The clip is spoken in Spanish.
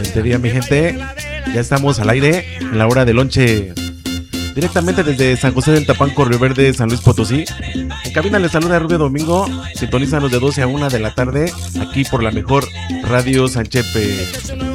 Este día, mi gente, ya estamos al aire en la hora del lonche, directamente desde San José del Tapanco, Río Verde, San Luis Potosí. En cabina les saluda Rubio Domingo. Sintonízanos de 12 a 1 de la tarde aquí por la mejor Radio Sanchepe.